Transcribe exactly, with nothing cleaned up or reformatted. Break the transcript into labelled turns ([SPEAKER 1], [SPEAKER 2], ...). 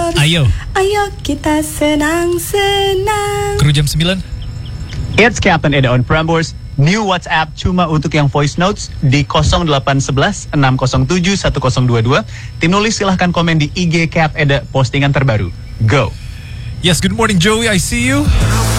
[SPEAKER 1] Prambors.
[SPEAKER 2] Ayo.
[SPEAKER 1] Ayo kita senang-senang.
[SPEAKER 2] Kru jam sembilan.
[SPEAKER 3] It's Captain Eda on Prambors. New WhatsApp cuma untuk yang voice notes di nol delapan satu satu enam nol tujuh satu nol dua dua. Tim nulis silahkan komen di I G Cap Eda postingan terbaru. Go.
[SPEAKER 2] Yes, good morning Joey, I see you.